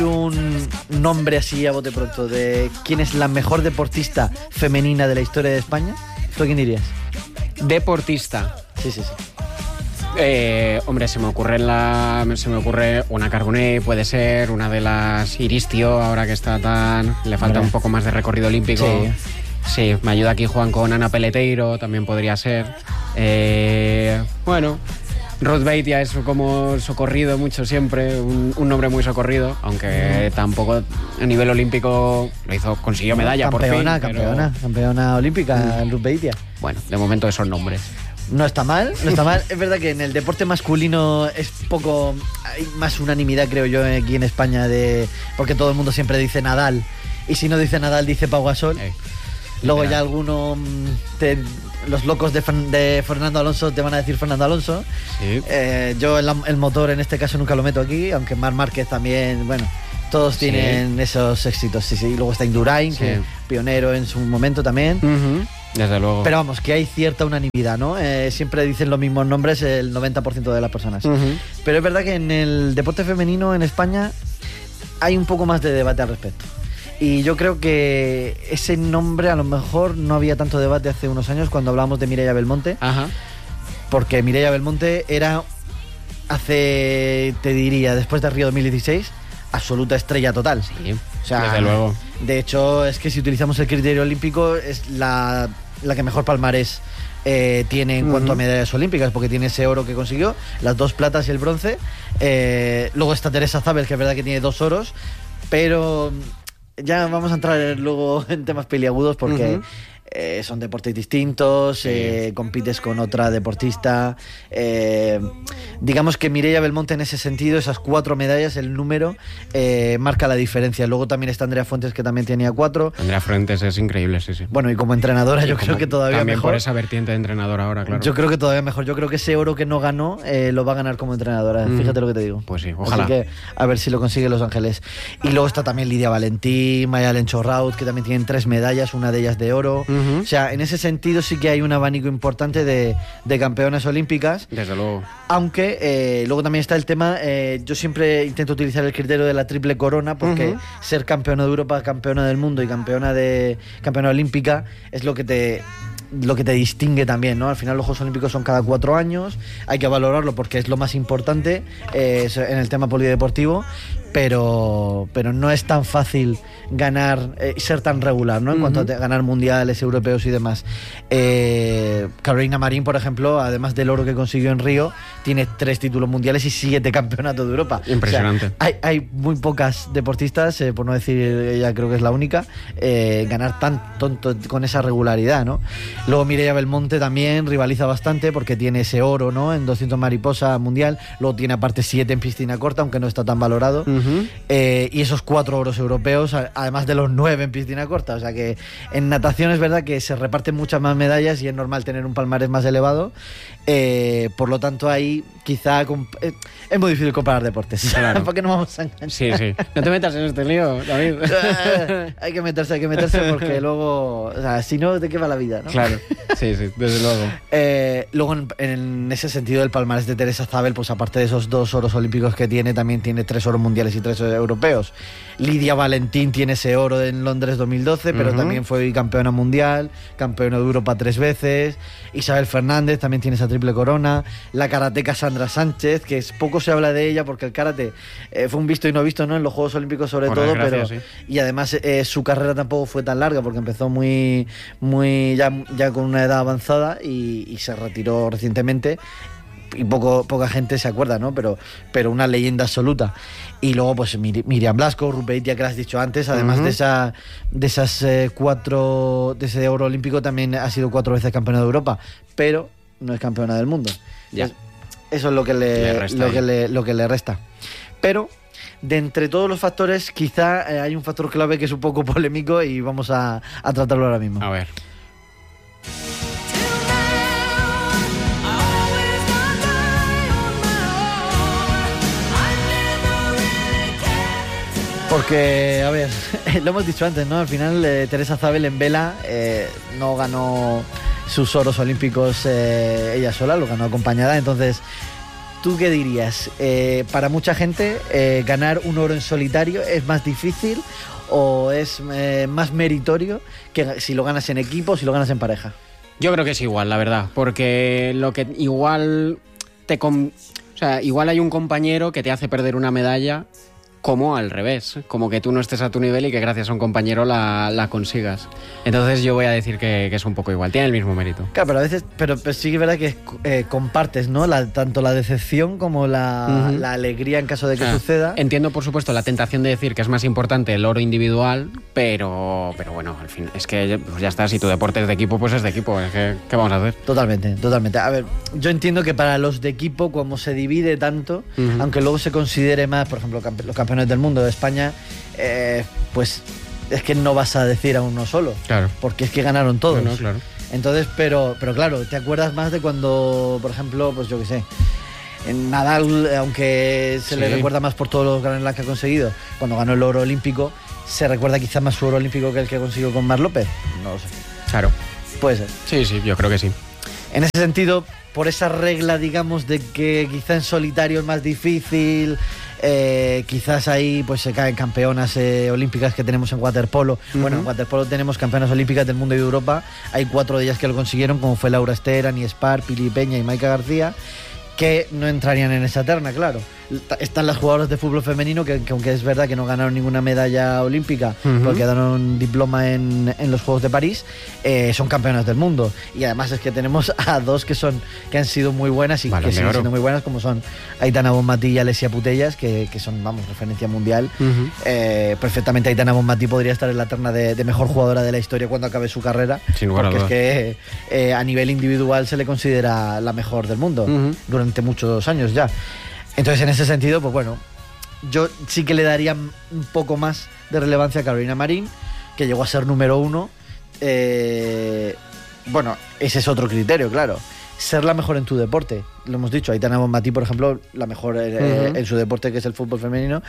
un nombre así a bote pronto de quién es la mejor deportista femenina de la historia de España, ¿tú a quién dirías? Deportista. Sí. Hombre, se me ocurre una Carbonell, puede ser, una de las Iristio, ahora que está tan... Le falta un poco más de recorrido olímpico. Sí, me ayuda aquí Juan con Ana Peleteiro, también podría ser. Bueno, Ruth Beitia es como socorrido mucho siempre, un nombre muy socorrido, aunque tampoco a nivel olímpico consiguió medalla por fin. Campeona olímpica, Ruth Beitia. Bueno, de momento esos nombres. No está mal. Es verdad que en el deporte masculino es poco... Hay más unanimidad, creo yo, aquí en España, porque todo el mundo siempre dice Nadal. Y si no dice Nadal, dice Pau Gasol. Luego ya alguno... los locos de Fernando Alonso te van a decir Fernando Alonso. Sí. Yo el motor en este caso nunca lo meto aquí, aunque Marc Márquez también... Bueno, todos tienen esos éxitos. Sí. Luego está Indurain, que pionero en su momento también. Desde luego. Pero vamos, que hay cierta unanimidad, ¿no? Siempre dicen los mismos nombres el 90% de las personas. Pero es verdad que en el deporte femenino en España hay un poco más de debate al respecto. Y yo creo que ese nombre a lo mejor no había tanto debate hace unos años cuando hablábamos de Mireia Belmonte. Porque Mireia Belmonte era, te diría, después de Río 2016, absoluta estrella total. Sí, o sea, desde luego. De hecho, es que si utilizamos el criterio olímpico, es la que mejor palmarés tiene en cuanto a medallas olímpicas, porque tiene ese oro que consiguió, las 2 platas y el bronce. Luego está Teresa Zabel, que es verdad que tiene 2 oros, pero ya vamos a entrar luego en temas peliagudos porque son deportes distintos, compites con otra deportista. Digamos que Mireia Belmonte en ese sentido, esas 4 medallas, el número marca la diferencia. Luego también está Andrea Fuentes, que también tenía 4. Andrea Fuentes es increíble, sí. Bueno, y como entrenadora yo creo que todavía también mejor. Por esa vertiente de entrenadora ahora, claro. Yo creo que todavía mejor. Yo creo que ese oro que no ganó lo va a ganar como entrenadora. Fíjate lo que te digo. Pues sí, ojalá. Así que a ver si lo consigue Los Ángeles. Y luego está también Lidia Valentín, Mayalen Chorraut, que también tienen 3 medallas, una de ellas de oro. O sea, en ese sentido sí que hay un abanico importante de campeonas olímpicas. Desde luego. Aunque luego también está el tema, yo siempre intento utilizar el criterio de la triple corona, porque ser campeona de Europa, campeona del mundo y campeona olímpica es lo que te distingue también, ¿no? Al final los Juegos Olímpicos son cada 4 años, hay que valorarlo porque es lo más importante en el tema polideportivo, pero no es tan fácil ganar, ser tan regular, ¿no? En cuanto a ganar mundiales, europeos y demás. Carolina Marín, por ejemplo, además del oro que consiguió en Río, tiene 3 títulos mundiales y 7 campeonatos de Europa. Impresionante. O sea, hay muy pocas deportistas, por no decir ella creo que es la única, ganar tan tonto con esa regularidad, ¿no? Luego Mireia Belmonte también rivaliza bastante porque tiene ese oro, ¿no? En 200 mariposa mundial. Luego tiene aparte 7 en piscina corta, aunque no está tan valorado. Y esos 4 oros europeos, además de los 9 en piscina corta. O sea que en natación es verdad que se reparten muchas más medallas y es normal tener un palmarés más elevado. Por lo tanto, ahí quizá es muy difícil comparar deportes. Claro. ¿Por qué no vamos a enganchar? Sí. No te metas en este lío, David. Hay que meterse porque luego, o sea, si no, ¿de qué va la vida, no? Claro, sí, desde luego. Luego, en ese sentido, el palmarés de Teresa Zabel, pues aparte de esos 2 oros olímpicos que tiene, también tiene 3 oros mundiales y 3 europeos. Lidia Valentín tiene ese oro en Londres 2012, pero también fue campeona mundial, campeona de Europa 3 veces. Isabel Fernández también tiene esa triple corona. La karateca Sandra Sánchez, que poco se habla de ella porque el karate fue un visto y no visto, ¿no? En los Juegos Olímpicos sobre por todo, desgracia, pero sí. Y además su carrera tampoco fue tan larga porque empezó muy ya con una edad avanzada y se retiró recientemente. Y poca gente se acuerda, ¿no? Pero una leyenda absoluta. Y luego, pues Miriam Blasco, Ruth Beitia, que lo has dicho antes, además de esas 4, de ese oro olímpico, también ha sido 4 veces campeona de Europa, pero no es campeona del mundo. Ya. Eso es lo que le resta. Pero de entre todos los factores, quizá hay un factor clave que es un poco polémico y vamos a tratarlo ahora mismo. A ver. Porque, a ver, lo hemos dicho antes, ¿no? Al final Teresa Zabel en vela no ganó sus oros olímpicos ella sola, lo ganó acompañada. Entonces, ¿tú qué dirías? Para mucha gente, ganar un oro en solitario es más difícil o es más meritorio que si lo ganas en equipo o si lo ganas en pareja. Yo creo que es igual, la verdad, porque lo que igual igual hay un compañero que te hace perder una medalla, como al revés, como que tú no estés a tu nivel y que gracias a un compañero la consigas. Entonces yo voy a decir que es un poco igual, tiene el mismo mérito. Claro, pero a veces, pero sí que es verdad que compartes, ¿no? Tanto la decepción como la alegría en caso de que suceda. Entiendo, por supuesto, la tentación de decir que es más importante el oro individual, pero bueno, al fin, es que pues ya está, si tu deporte es de equipo, pues es de equipo, ¿qué vamos a hacer? Totalmente. A ver, yo entiendo que para los de equipo, como se divide tanto, aunque luego se considere más, por ejemplo, los campeones del mundo de España, pues es que no vas a decir a uno solo, claro, porque es que ganaron todos. No, claro. Entonces, pero claro, te acuerdas más de cuando, por ejemplo, pues yo qué sé, en Nadal, aunque se le recuerda más por todos los Grand Slams que ha conseguido, cuando ganó el oro olímpico, se recuerda quizás más su oro olímpico que el que consiguió con Marc López. No lo sé. Claro. Puede ser. Sí, yo creo que sí. En ese sentido, por esa regla, digamos, de que quizá en solitario es más difícil, quizás ahí pues se caen campeonas olímpicas que tenemos en waterpolo. Bueno, en waterpolo tenemos campeonas olímpicas del mundo y de Europa. Hay 4 de ellas que lo consiguieron, como fue Laura Ester, Ani Espar, Pili Peña y Maika García, que no entrarían en esa terna, claro. Están las jugadoras de fútbol femenino que aunque es verdad que no ganaron ninguna medalla olímpica porque ganaron diploma en los Juegos de París, son campeonas del mundo. Y además es que tenemos a 2 que han sido muy buenas y que siguen siendo muy buenas, como son Aitana Bonmatí y Alessia Putellas, que son, vamos, referencia mundial. Perfectamente Aitana Bonmatí podría estar en la terna de mejor jugadora de la historia cuando acabe su carrera, sin lugar a dudas. Porque es que a nivel individual se le considera la mejor del mundo durante muchos años ya. Entonces, en ese sentido, pues bueno, yo sí que le daría un poco más de relevancia a Carolina Marín, que llegó a ser número 1. Bueno, ese es otro criterio, claro. Ser la mejor en tu deporte. Lo hemos dicho, Aitana Bonmatí, por ejemplo, la mejor en su deporte, que es el fútbol femenino.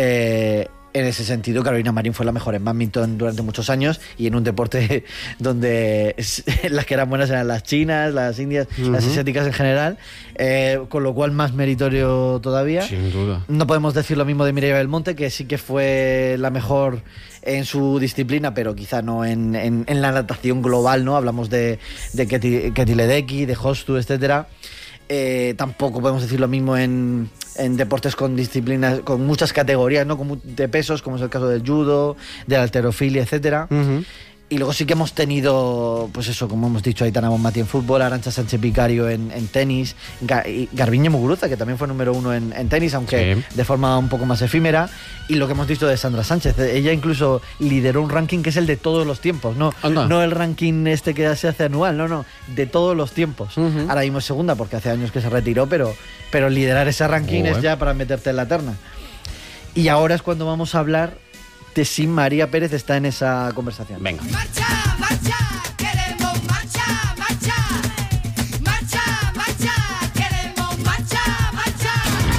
En ese sentido, Carolina Marín fue la mejor en bádminton durante muchos años y en un deporte donde las que eran buenas eran las chinas, las indias, las asiáticas en general, con lo cual más meritorio todavía. Sin duda. No podemos decir lo mismo de Mireia Belmonte, que sí que fue la mejor en su disciplina, pero quizá no en la natación global, ¿no? Hablamos de Keti Ledecky, de Hostu, etcétera. Tampoco podemos decir lo mismo en deportes con disciplinas, con muchas categorías, ¿no? De pesos, como es el caso del judo, de la halterofilia, etcétera. Y luego sí que hemos tenido, pues eso, como hemos dicho, Aitana Bonmatí en fútbol, Arantxa Sánchez Vicario en tenis, Garbiñe Muguruza, que también fue número 1 en tenis, aunque de forma un poco más efímera. Y lo que hemos dicho de Sandra Sánchez, ella incluso lideró un ranking que es el de todos los tiempos, no el ranking este que se hace anual, no, de todos los tiempos. Ahora mismo es segunda porque hace años que se retiró, pero liderar ese ranking es ya para meterte en la terna. Y ahora es cuando vamos a hablar de si María Pérez está en esa conversación. Venga. Marcha, marcha, queremos marcha, marcha. Marcha, marcha, queremos marcha, marcha.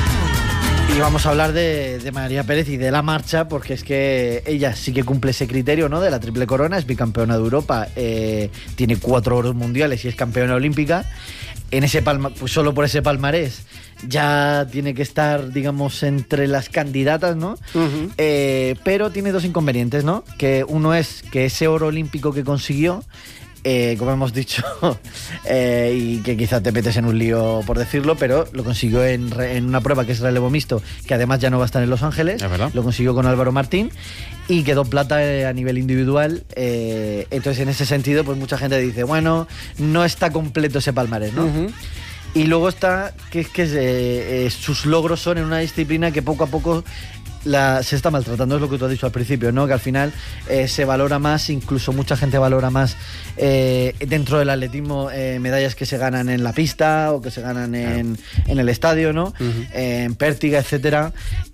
Y vamos a hablar de María Pérez y de la marcha, porque es que ella sí que cumple ese criterio, ¿no? De la triple corona, es bicampeona de Europa, tiene 4 oros mundiales y es campeona olímpica. En ese pues solo por ese palmarés ya tiene que estar, digamos, entre las candidatas, ¿no? Pero tiene 2 inconvenientes, ¿no? Que uno es que ese oro olímpico que consiguió, como hemos dicho, y que quizá te metes en un lío por decirlo, pero lo consiguió en una prueba que es relevo mixto, que además ya no va a estar en Los Ángeles. Lo consiguió con Álvaro Martín y quedó plata a nivel individual. Entonces, en ese sentido, pues mucha gente dice, bueno, no está completo ese palmarés, ¿no? Y luego está que sus logros son en una disciplina que poco a poco se está maltratando, es lo que tú has dicho al principio, ¿no? Que al final se valora más, incluso mucha gente valora más dentro del atletismo medallas que se ganan en la pista o que se ganan en el estadio, ¿no? En pértiga, etcétera.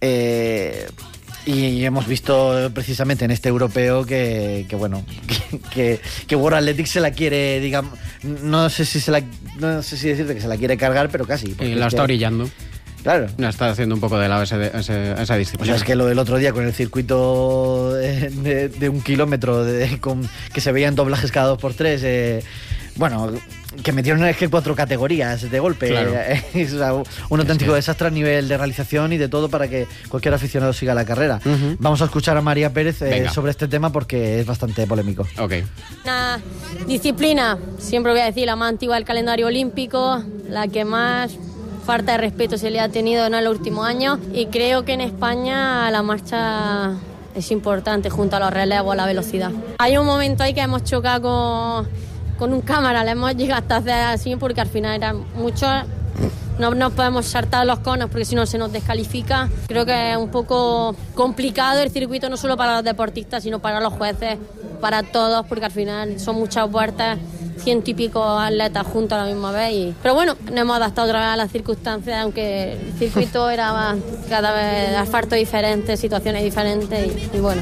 Y hemos visto precisamente en este europeo que World Athletics se la quiere, digamos, no sé si decirte que se la quiere cargar, pero casi. Y la está orillando. Claro. La está haciendo un poco de lado esa disciplina. O sea, es que lo del otro día con el circuito de 1 kilómetro, que se veían doblajes cada 2x3, bueno, que metieron es que 4 categorías de golpe. Claro. Es un auténtico desastre a nivel de realización y de todo para que cualquier aficionado siga la carrera. Vamos a escuchar a María Pérez sobre este tema porque es bastante polémico. Ok. Una disciplina, siempre voy a decir, la más antigua del calendario olímpico, la que más falta de respeto se le ha tenido en los últimos años, y creo que en España la marcha es importante junto a los relevos, la velocidad. Hay un momento ahí que hemos chocado con un cámara, le hemos llegado hasta hacer así porque al final eran muchos. No nos podemos saltar los conos porque si no se nos descalifica. Creo que es un poco complicado el circuito, no solo para los deportistas, sino para los jueces, para todos, porque al final son muchas vueltas, 100 y pico atletas juntos a la misma vez. Pero bueno, nos hemos adaptado otra vez a las circunstancias, aunque el circuito era cada vez asfalto diferente, situaciones diferentes y bueno.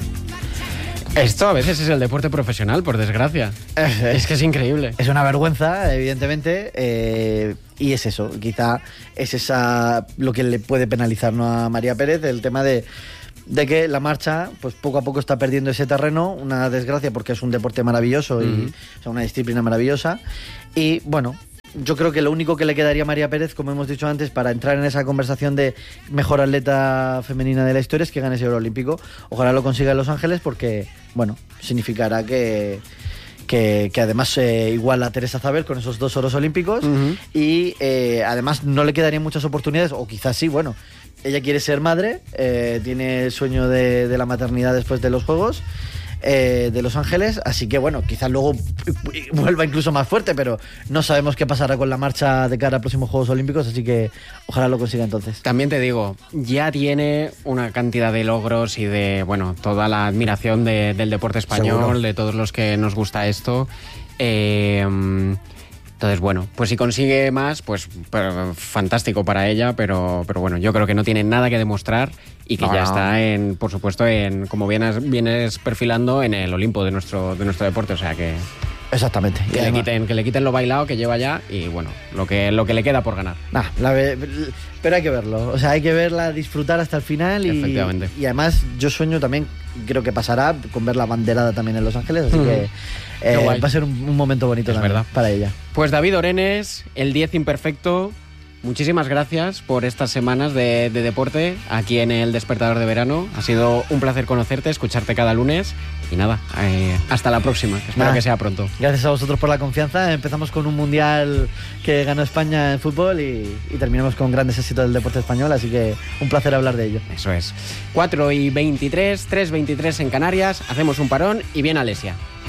Esto a veces es el deporte profesional, por desgracia. Es que es increíble. Es una vergüenza, evidentemente, y es eso, quizá es lo que le puede penalizar, ¿no?, a María Pérez, el tema de que la marcha pues poco a poco está perdiendo ese terreno, una desgracia porque es un deporte maravilloso y o sea, una disciplina maravillosa, y bueno, yo creo que lo único que le quedaría a María Pérez, como hemos dicho antes, para entrar en esa conversación de mejor atleta femenina de la historia, es que gane ese oro olímpico. Ojalá lo consiga en Los Ángeles porque, bueno, significará que además iguala a Teresa Zabel con esos 2 oros olímpicos y además no le quedarían muchas oportunidades, o quizás sí, bueno, ella quiere ser madre, tiene el sueño de la maternidad después de los Juegos de Los Ángeles, así que bueno, quizás luego vuelva incluso más fuerte, pero no sabemos qué pasará con la marcha de cara a próximos Juegos Olímpicos, así que ojalá lo consiga entonces. También te digo, ya tiene una cantidad de logros y de, bueno, toda la admiración del deporte español, seguro, de todos los que nos gusta esto. Entonces, bueno, pues si consigue más, pues fantástico para ella, pero bueno, yo creo que no tiene nada que demostrar y que ya está, por supuesto, como vienes perfilando en el Olimpo de nuestro deporte, o sea que... Exactamente. Que le quiten lo bailado que lleva ya y, bueno, lo que le queda por ganar. Pero hay que verlo, o sea, hay que verla, disfrutar hasta el final Efectivamente. Y además yo sueño también, creo que pasará con ver la banderada también en Los Ángeles, así que va a ser un momento bonito también, ¿verdad?, para ella. Pues David Orenes, el 10 imperfecto, muchísimas gracias por estas semanas de deporte aquí en el Despertador de Verano. Ha sido un placer conocerte, escucharte cada lunes y nada, hasta la próxima, espero que sea pronto. Gracias a vosotros por la confianza. Empezamos con un mundial que ganó España en fútbol y terminamos con grandes éxitos del deporte español, así que un placer hablar de ello. Eso es. 4:23, 3:23 en Canarias, hacemos un parón y viene Alesia.